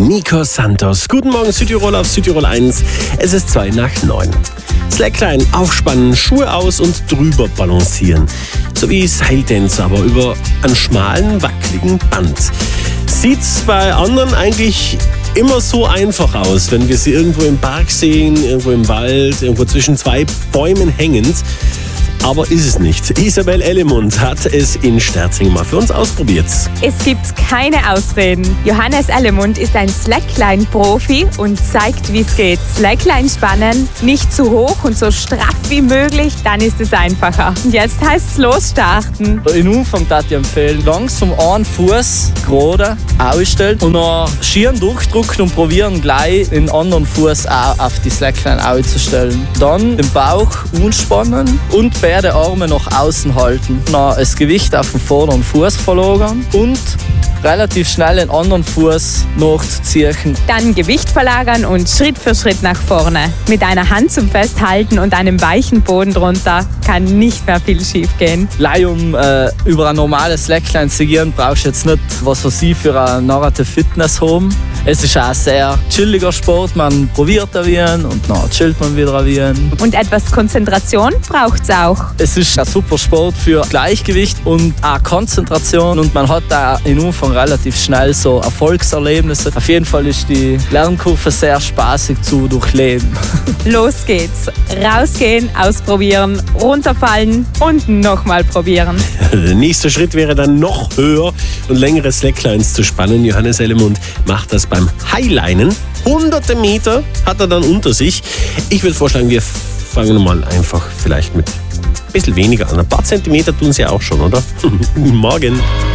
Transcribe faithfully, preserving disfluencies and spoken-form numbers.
Nico Santos. Guten Morgen Südtirol auf Südtirol eins. Es ist zwei nach neun. Slackline aufspannen, Schuhe aus und drüber balancieren. So wie Seiltänzer, aber über einen schmalen, wackeligen Band. Sieht's bei anderen eigentlich immer so einfach aus, wenn wir sie irgendwo im Park sehen, irgendwo im Wald, irgendwo zwischen zwei Bäumen hängend. Aber ist es nicht. Isabel Ellemund hat es in Sterzing mal für uns ausprobiert. Es gibt keine Ausreden. Johannes Ellemund ist ein Slackline-Profi und zeigt, wie es geht. Slackline spannen, nicht zu hoch und so straff wie möglich, dann ist es einfacher. Und jetzt heißt es losstarten. In Umfang würde ich empfehlen, langsam einen Fuß gerade ausstellen und dann schieren durchdrücken und probieren gleich den anderen Fuß auch auf die Slackline auszustellen. Dann den Bauch anspannen und beide Arme nach außen halten. Dann das Gewicht auf den vorderen Fuß verlagern und relativ schnell den anderen Fuß nachzuziehen. Dann Gewicht verlagern und Schritt für Schritt nach vorne. Mit einer Hand zum Festhalten und einem weichen Boden drunter kann nicht mehr viel schief gehen. Gleich um äh, über ein normales Slackline zu gehen, brauchst du jetzt nicht, was für sie für eine narrative Fitness haben. Es ist auch ein sehr chilliger Sport. Man probiert da wieder und dann chillt man wieder wieder. Und etwas Konzentration braucht es auch. Es ist ein super Sport für Gleichgewicht und auch Konzentration und man hat da in Umfang relativ schnell so Erfolgserlebnisse. Auf jeden Fall ist die Lernkurve sehr spaßig zu durchleben. Los geht's. Rausgehen, ausprobieren, runterfallen und nochmal probieren. Der nächste Schritt wäre dann noch höher und längere Slacklines zu spannen. Johannes Ellemund macht das beim Highlinen. Hunderte Meter hat er dann unter sich. Ich würde vorschlagen, wir fangen mal einfach vielleicht mit ein bisschen weniger an. Ein paar Zentimeter tun sie auch schon, oder? Guten Morgen.